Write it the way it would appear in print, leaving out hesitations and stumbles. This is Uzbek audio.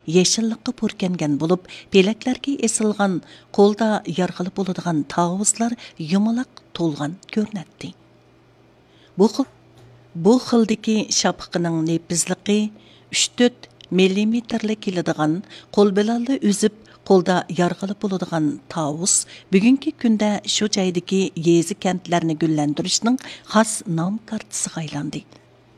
yeşillikqa purkangan bo'lib, pelaklarga esilgan, qo'lda yarg'ilib bo'ladigan tavuzlar yumaloq to'lgan ko'rinadi. Bu xildagi shapqining nepizligi 3-4 millimetrlik keladigan, qo'l bilan o'zib qo'lda yarg'ilib bo'ladigan tavus bugungi kunda shu joydagi yezi kentlarni gullantirishning xos nom kartasiga aylandi.